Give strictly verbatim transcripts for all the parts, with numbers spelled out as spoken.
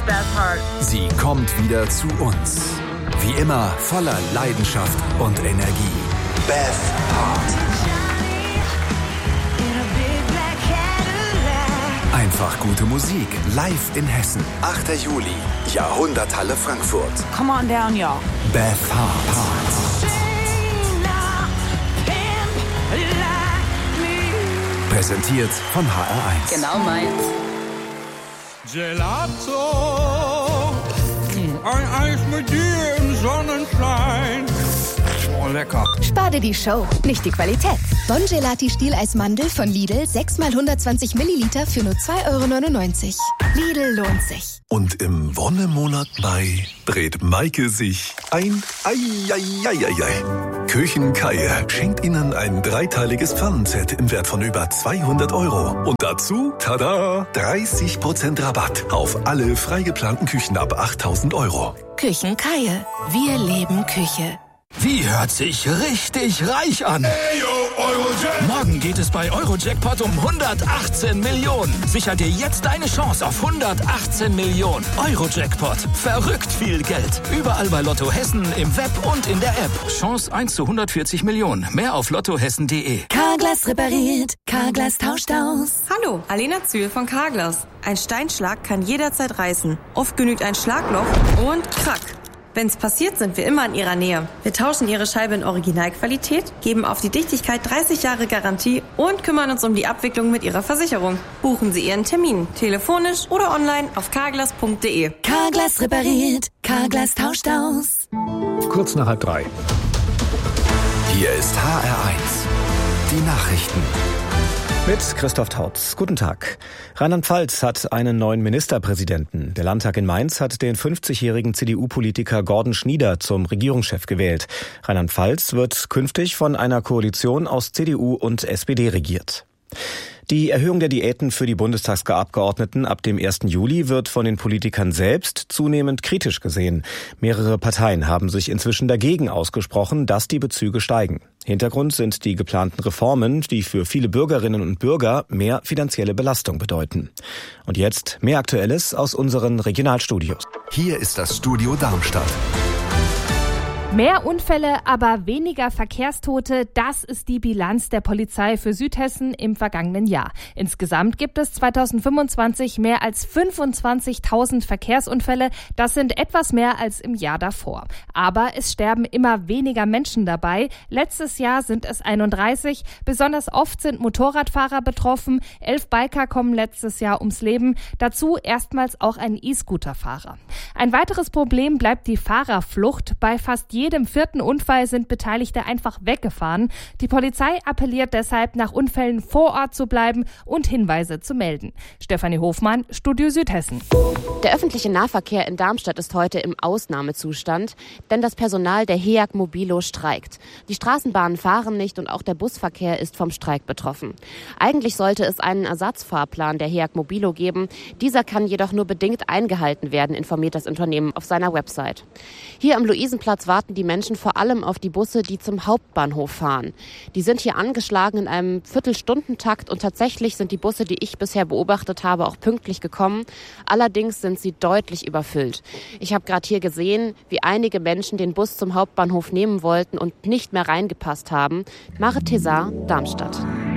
Beth Hart. Sie kommt wieder zu uns. Wie immer voller Leidenschaft und Energie. Beth Hart. Einfach gute Musik. Live in Hessen. achter Juli. Jahrhunderthalle Frankfurt. Come on down, y'all. Beth Hart. Präsentiert von H R eins. Genau meins. Gelato, ein Eis mit dir im Sonnenschein. Oh, lecker. Spar dir die Show, nicht die Qualität. Bon Gelati Stieleismandel von Lidl, sechs mal hundertzwanzig Milliliter für nur zwei Euro neunundneunzig. Lidl lohnt sich. Und im Wonnemonat Mai dreht Maike sich ein Eieieiei. Küchenkeier schenkt Ihnen ein dreiteiliges Pfannenset im Wert von über zweihundert Euro. Und dazu, tada, dreißig Prozent Rabatt auf alle frei geplanten Küchen ab achttausend Euro. Küchenkeier. Wir leben Küche. Wie hört sich richtig reich an? Hey, yo, Eurojackpot. Morgen geht es bei Eurojackpot um hundertachtzehn Millionen. Sicher dir jetzt deine Chance auf hundertachtzehn Millionen. Eurojackpot. Verrückt viel Geld. Überall bei Lotto Hessen, im Web und in der App. Chance eins zu hundertvierzig Millionen. Mehr auf lottohessen punkt de. Carglass repariert. Carglass tauscht aus. Hallo, Alena Zühl von Carglass. Ein Steinschlag kann jederzeit reißen. Oft genügt ein Schlagloch und krack. Wenn's passiert, sind wir immer in Ihrer Nähe. Wir tauschen Ihre Scheibe in Originalqualität, geben auf die Dichtigkeit dreißig Jahre Garantie und kümmern uns um die Abwicklung mit Ihrer Versicherung. Buchen Sie Ihren Termin, telefonisch oder online auf carglass punkt de. Carglass repariert. Carglass tauscht aus. Kurz nach halb drei. Hier ist H R eins. Die Nachrichten. Mit Christoph Tautz. Guten Tag. Rheinland-Pfalz hat einen neuen Ministerpräsidenten. Der Landtag in Mainz hat den fünfzigjährigen C D U-Politiker Gordon Schnieder zum Regierungschef gewählt. Rheinland-Pfalz wird künftig von einer Koalition aus C D U und S P D regiert. Die Erhöhung der Diäten für die Bundestagsabgeordneten ab dem ersten Juli wird von den Politikern selbst zunehmend kritisch gesehen. Mehrere Parteien haben sich inzwischen dagegen ausgesprochen, dass die Bezüge steigen. Hintergrund sind die geplanten Reformen, die für viele Bürgerinnen und Bürger mehr finanzielle Belastung bedeuten. Und jetzt mehr Aktuelles aus unseren Regionalstudios. Hier ist das Studio Darmstadt. Mehr Unfälle, aber weniger Verkehrstote, das ist die Bilanz der Polizei für Südhessen im vergangenen Jahr. Insgesamt gibt es zweitausendfünfundzwanzig mehr als fünfundzwanzigtausend Verkehrsunfälle. Das sind etwas mehr als im Jahr davor. Aber es sterben immer weniger Menschen dabei. Letztes Jahr sind es einunddreißig. Besonders oft sind Motorradfahrer betroffen. Elf Biker kommen letztes Jahr ums Leben. Dazu erstmals auch ein E-Scooter-Fahrer. Ein weiteres Problem bleibt die Fahrerflucht. Bei fast jedem vierten Unfall sind Beteiligte einfach weggefahren. Die Polizei appelliert deshalb, nach Unfällen vor Ort zu bleiben und Hinweise zu melden. Stefanie Hofmann, Studio Südhessen. Der öffentliche Nahverkehr in Darmstadt ist heute im Ausnahmezustand, denn das Personal der H E A G Mobilo streikt. Die Straßenbahnen fahren nicht und auch der Busverkehr ist vom Streik betroffen. Eigentlich sollte es einen Ersatzfahrplan der H E A G Mobilo geben. Dieser kann jedoch nur bedingt eingehalten werden, informiert das Unternehmen auf seiner Website. Hier am Luisenplatz warten die Menschen vor allem auf die Busse, die zum Hauptbahnhof fahren. Die sind hier angeschlagen in einem Viertelstundentakt und tatsächlich sind die Busse, die ich bisher beobachtet habe, auch pünktlich gekommen. Allerdings sind sie deutlich überfüllt. Ich habe gerade hier gesehen, wie einige Menschen den Bus zum Hauptbahnhof nehmen wollten und nicht mehr reingepasst haben. Marit Tesar, Darmstadt.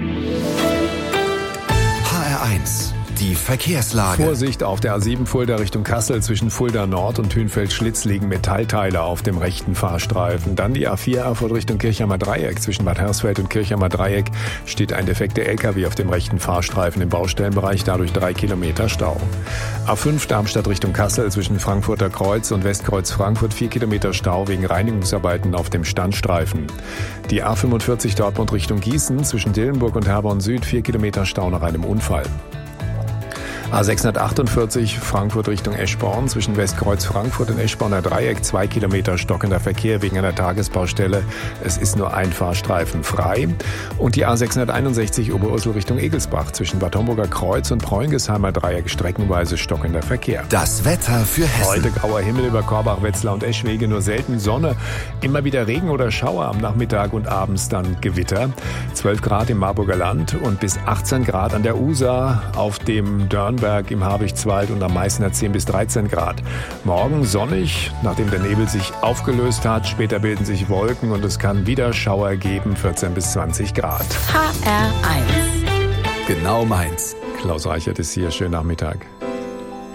H R eins. Die Verkehrslage. Vorsicht auf der A sieben Fulda Richtung Kassel. Zwischen Fulda Nord und Hünfeld-Schlitz liegen Metallteile auf dem rechten Fahrstreifen. Dann die A vier Erfurt Richtung Kirchheimer Dreieck. Zwischen Bad Hersfeld und Kirchheimer Dreieck steht ein defekter L K W auf dem rechten Fahrstreifen im Baustellenbereich, dadurch drei Kilometer Stau. A fünf Darmstadt Richtung Kassel. Zwischen Frankfurter Kreuz und Westkreuz Frankfurt vier Kilometer Stau wegen Reinigungsarbeiten auf dem Standstreifen. Die A fünfundvierzig Dortmund Richtung Gießen. Zwischen Dillenburg und Herborn Süd vier Kilometer Stau nach einem Unfall. A sechshundertachtundvierzig Frankfurt Richtung Eschborn, zwischen Westkreuz Frankfurt und Eschborner Dreieck, zwei Kilometer stockender Verkehr wegen einer Tagesbaustelle. Es ist nur ein Fahrstreifen frei. Und die A sechshunderteinundsechzig Oberursel Richtung Egelsbach, zwischen Bad Homburger Kreuz und Preungesheimer Dreieck, streckenweise stockender Verkehr. Das Wetter für Hessen. Heute grauer Himmel über Korbach, Wetzlar und Eschwege, nur selten Sonne. Immer wieder Regen oder Schauer am Nachmittag und abends dann Gewitter. zwölf Grad im Marburger Land und bis achtzehn Grad an der Usa, auf dem Dörnberg Nürnberg, im Habichtswald und am Meißner zehn bis dreizehn Grad. Morgen sonnig, nachdem der Nebel sich aufgelöst hat. Später bilden sich Wolken und es kann wieder Schauer geben, vierzehn bis zwanzig Grad. H R eins. Genau meins. Klaus Reichert ist hier. Schönen Nachmittag.